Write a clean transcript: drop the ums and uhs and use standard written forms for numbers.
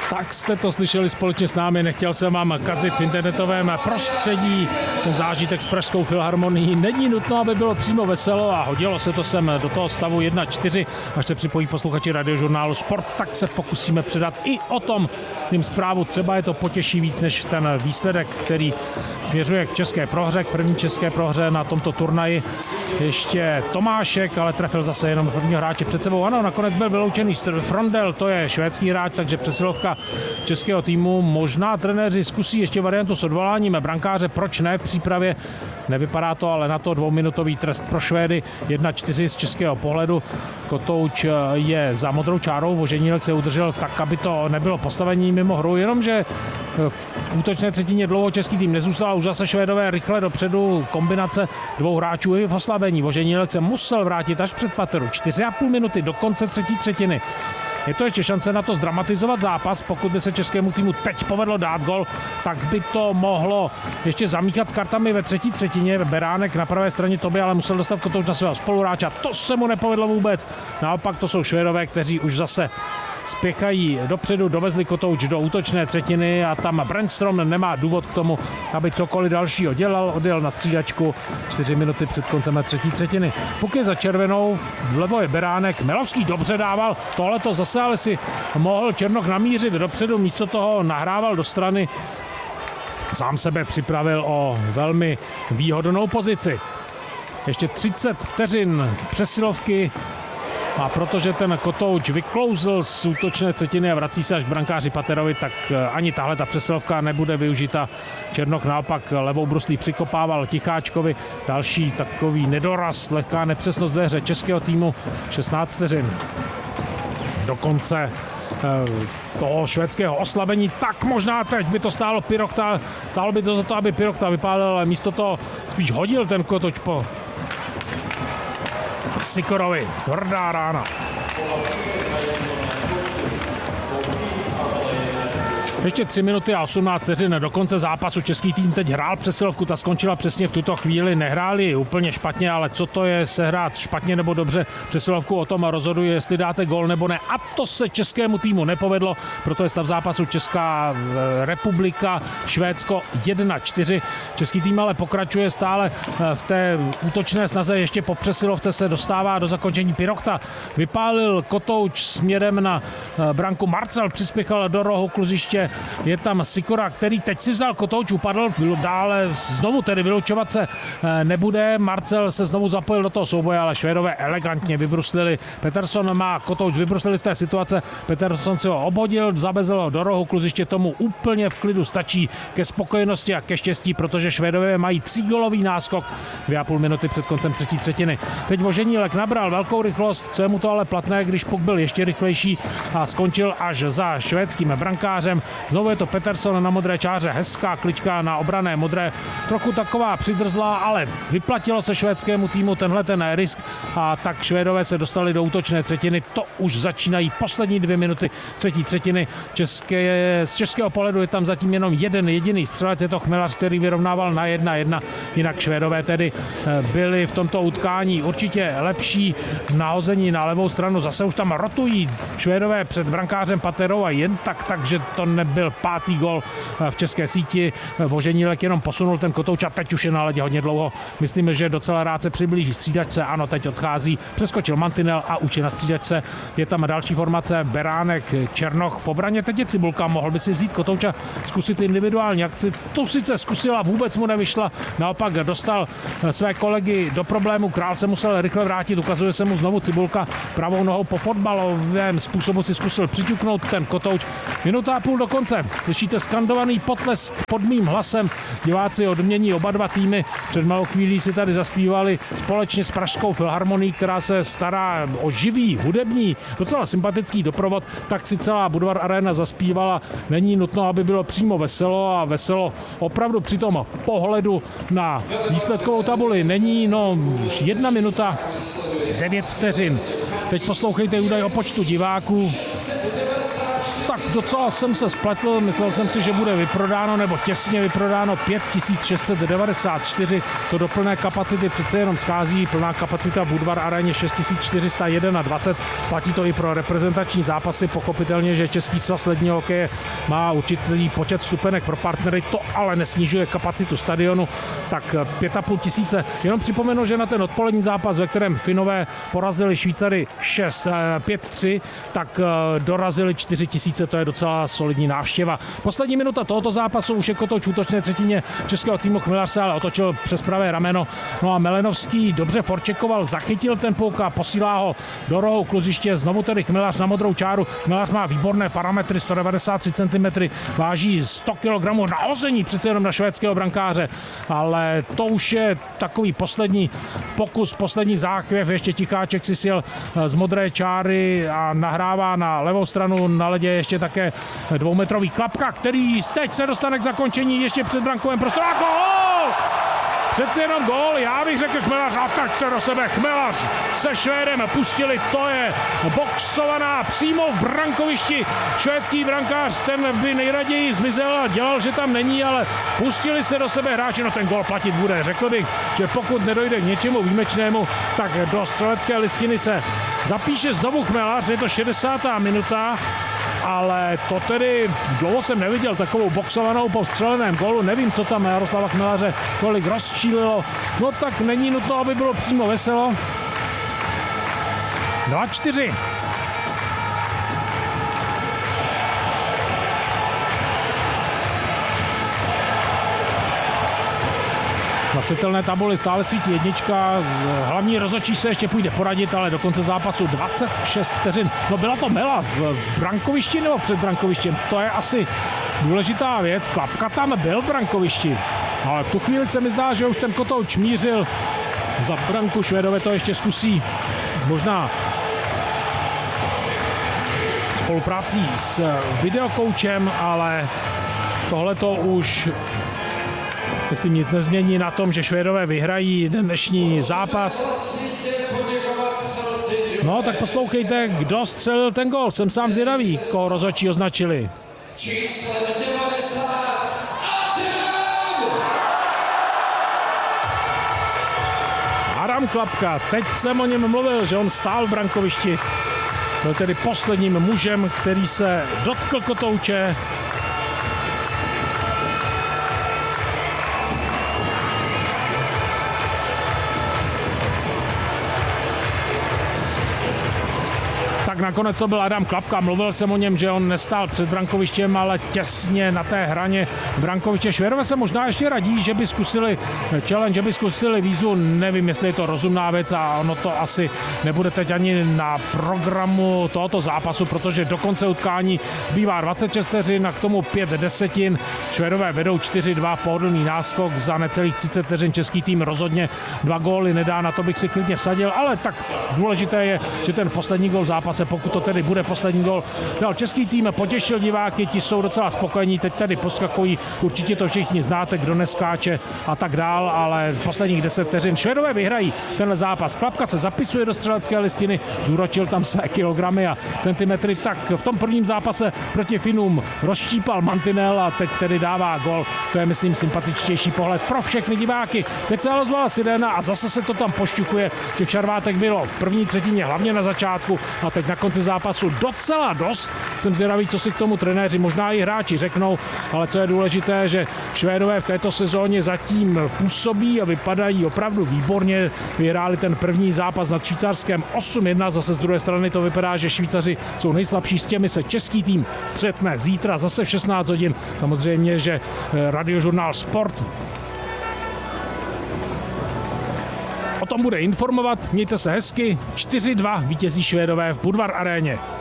Tak jste to slyšeli společně s námi, nechtěl jsem vám kazit v internetovém prostředí ten zážitek s Pražskou filharmonií. Není nutno, aby bylo přímo veselo a hodilo se to sem do toho stavu 1-4. Až se připojí posluchači radiožurnálu Sport, tak se pokusíme předat i o tom tím zprávu. Třeba je to potěší víc než ten výsledek, který směřuje k české prohře, k první české prohře na tomto turnaji. Ještě Tomášek, ale trefil zase jenom prvního hráče před sebou. Ano, nakonec byl vyloučený Frondel, to je švédský hráč, takže přesilovka českého týmu. Možná trenéři zkusí ještě variantu s odvoláním brankáře, proč ne v přípravě. Nevypadá to, ale na to 2minutový trest pro Švédy, 1-4 z českého pohledu. Kotouč je za modrou čárou, Voženílek se udržel tak, aby to nebylo postavení mimo hru, jenomže v útočné třetině dlouho český tým nezůstal, už zase Švédové rychle dopředu, kombinace dvou hráčů i v oslabení. Voženílek se musel vrátit až před pateru, 4,5 minuty do konce třetí třetiny. Je to ještě šance na to zdramatizovat zápas, pokud by se českému týmu teď povedlo dát gol, tak by to mohlo ještě zamíchat s kartami ve třetí třetině. Beránek na pravé straně, to by ale musel dostat Kotouč na svého spoluhráče, to se mu nepovedlo vůbec. Naopak to jsou Švédové, kteří už zase spěchají dopředu, dovezli Kotouč do útočné třetiny a tam Brandstrom nemá důvod k tomu, aby cokoliv dalšího dělal, odjel na střídačku 4 minuty před koncem třetí třetiny. Puk je za červenou, vlevo je Beránek, Melovský dobře dával, tohleto zase ale si mohl Černok namířit dopředu, místo toho nahrával do strany, sám sebe připravil o velmi výhodnou pozici. Ještě 30 vteřin přesilovky. A protože ten Kotouč vyklouzl z útočné třetiny a vrací se až k brankáři Paterovi, tak ani tahle ta přesilovka nebude využita. Černok naopak levou bruslí přikopával Ticháčkovi. Další takový nedoraz, lehká nepřesnost ve hře českého týmu. 16 vteřin do konce toho švédského oslabení, tak možná teď by to stálo Pirokta, stálo by to za to, aby Pirokta vypálil, ale místo toho spíš hodil ten Kotouč po Sikorovi. Tvrdá rána. Ještě 3 minuty a 18 vteřin do konce zápasu. Český tým teď hrál přesilovku, ta skončila přesně v tuto chvíli. Nehráli úplně špatně, ale co to je sehrát špatně nebo dobře přesilovku, o tom rozhoduje, jestli dáte gól nebo ne. A to se českému týmu nepovedlo, proto je stav zápasu Česká republika, Švédsko 1-4. Český tým ale pokračuje stále v té útočné snaze, ještě po přesilovce se dostává do zakončení Pirokta. Vypálil Kotouč směrem na branku, Marcel přispěchal do rohu kluziště. Je tam Sikora, který teď si vzal Kotouč, upadl, dále znovu tedy vylučovat se nebude. Marcel se znovu zapojil do toho souboje, ale Švédové elegantně vybruslili. Peterson má Kotouč, vybruslili z té situace. Peterson si ho obhodil, zabezl ho do rohu kluziště, tomu úplně v klidu stačí ke spokojenosti a ke štěstí, protože Švédové mají 3gólový náskok 2,5 minuty před koncem třetí třetiny. Teď Voženílek nabral velkou rychlost, co je mu to ale platné, když puk byl ještě rychlejší a skončil až za švédským brankářem. Znovu je to Peterson na modré čáře, hezká klička na obrané modré, trochu taková přidrzlá, ale vyplatilo se švédskému týmu tenhle ten risk a tak Švédové se dostali do útočné třetiny. To už začínají poslední 2 minuty třetí třetiny. Z českého pohledu je tam zatím jenom jeden jediný střelec, je to Chmelař, který vyrovnával na 1-1. Jinak Švédové tedy byli v tomto utkání určitě lepší. Nahození na levou stranu, zase už tam rotují Švédové před brankářem Paterou a jen takže to nebyl 5. gol v české síti. Voženílek jenom posunul ten Kotouč a teď už je na ledě hodně dlouho. Myslím, že docela rád se přiblíží střídačce. Ano, teď odchází, přeskočil mantinel a už je na střídačce. Je tam další formace, Beránek, Černoch v obraně. Teď je Cibulka, mohl by si vzít Kotouča, zkusit individuální akci. Tu sice zkusila, vůbec mu nevyšla. Naopak dostal své kolegy do problému. Král se musel rychle vrátit, ukazuje se mu znovu Cibulka pravou nohou po fotbalovém způsobu si zkusil přiťuknout ten Kotouč. Minuta a půl do konce. Slyšíte skandovaný potlesk pod mým hlasem. Diváci odmění oba dva týmy. Před malou chvílí si tady zaspívali společně s Pražskou filharmonií, která se stará o živý, hudební, docela sympatický doprovod. Tak si celá Budvar Arena zaspívala. Není nutno, aby bylo přímo veselo a veselo opravdu při tom pohledu na výsledkovou tabuli. Není, 1 minuta 9 vteřin. Teď poslouchejte údaj o počtu diváků. Tak docela jsem se spletl, myslel jsem si, že bude vyprodáno nebo těsně vyprodáno 5694, to do plné kapacity přece jenom schází, plná kapacita v Budvar aréně 6421, platí to i pro reprezentační zápasy, pochopitelně, že Český svaz ledního hokeje má určitý počet vstupenek pro partnery, to ale nesnižuje kapacitu stadionu, tak 5500, jenom připomenu, že na ten odpolední zápas, ve kterém Finové porazili Švýcary 5-3, tak dorazili 4000, to je docela solidní návštěva. Poslední minuta tohoto zápasu, už je Kotouč v útočné třetině českého týmu, Chmelař se ale otočil přes pravé rameno, no a Melenovský dobře forčekoval, zachytil ten pouk a posílá ho do rohu kluziště, znovu tedy Chmelař na modrou čáru, Chmelař má výborné parametry, 193 cm, váží 100 kg nahození přece jenom na švédského brankáře, ale to už je takový poslední pokus, poslední záchvěv, ještě Ticháček si sjel z modré čáry a nahrává na levou stranu, na ledě ještě také dvoumetrový Klapka, který teď se dostane k zakončení ještě před brankovém prostoru a gól! Přeci jenom gól, já bych řekl Chmelař a tak se do sebe Chmelař se Švédem pustili, to je boxovaná přímo v brankovišti, švédský brankář, ten by nejraději zmizel a dělal, že tam není, ale pustili se do sebe hráči, no ten gól platit bude, řekl bych, že pokud nedojde k něčemu výjimečnému, tak do střelecké listiny se zapíše znovu Chmelař, je to 60. minuta, ale to tedy dlouho jsem neviděl takovou boxovanou po vstřeleném gólu, nevím, co tam Jaroslava Chmelaře kolik rozčílilo, no tak není nutno, aby bylo přímo veselo. 2-4. Na světelné tabuli stále svítí jednička, hlavní rozhodčí se ještě půjde poradit, ale do konce zápasu 26 vteřin. No byla to mela v brankovišti nebo před brankovištěm, to je asi důležitá věc. Klapka tam byl v brankovišti, ale v tu chvíli se mi zdá, že už ten Kotouč mířil za branku, Švédové to ještě zkusí, možná spoluprácí s videokoučem, ale tohle to už myslím nic nezmění na tom, že Švédové vyhrají dnešní zápas. No tak poslouchejte, kdo střelil ten gól. Jsem sám zvědavý, koho rozhodčí označili. Číslem 90 Adam Klapka, teď jsem o něm mluvil, že on stál v brankovišti. Byl tedy posledním mužem, který se dotkl Kotouče. Tak nakonec to byl Adam Klapka, mluvil jsem o něm, že on nestál před brankovištěm, ale těsně na té hraně brankoviště. Švédové se možná ještě radí, že by zkusili challenge, že by zkusili výzvu, nevím, jestli je to rozumná věc a ono to asi nebude teď ani na programu tohoto zápasu, protože do konce utkání zbývá 26 vteřin a k tomu 5 desetin. Švédové vedou 4-2, pohodlný náskok za necelých 30 vteřin, český tým rozhodně 2 góly nedá, na to bych si klidně vsadil, ale tak důležité je, že ten poslední gól v zápase, pokud to tedy bude poslední gól, dal český tým, potěšil diváky, ti jsou docela spokojení, teď tady poskakují, určitě to všichni znáte, kdo neskáče a tak dál, ale posledních 10 vteřin Švédové vyhrají tenhle zápas. Klapka se zapisuje do střelecké listiny, zúročil tam své kilogramy a centimetry, tak v tom prvním zápase proti Finům rozštípal mantinel a teď tedy dává gól. To je, myslím, sympatičtější pohled pro všechny diváky. Teď se ale ozvala siréna a zase se to tam pošťukuje. Těch šarvátek bylo v první třetině, hlavně na začátku a teď na konci zápasu docela dost. Jsem zvědavý, co si k tomu trenéři, možná i hráči řeknou, ale co je důležité, že Švédové v této sezóně zatím působí a vypadají opravdu výborně. Vyhráli ten první zápas nad Švýcarskem 8-1, zase z druhé strany to vypadá, že Švýcaři jsou nejslabší, s těmi se český tým střetne zítra zase v 16 hodin. Samozřejmě, že Radiožurnál Sport o tom bude informovat. Mějte se hezky. 4-2 vítězí Švédové v Budvar aréně.